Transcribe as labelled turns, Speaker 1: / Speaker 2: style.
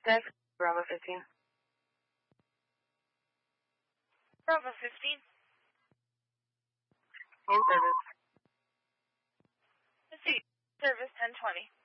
Speaker 1: That's Bravo 15.
Speaker 2: Bravo 15.
Speaker 1: In service.
Speaker 2: Let's see. Service 1020.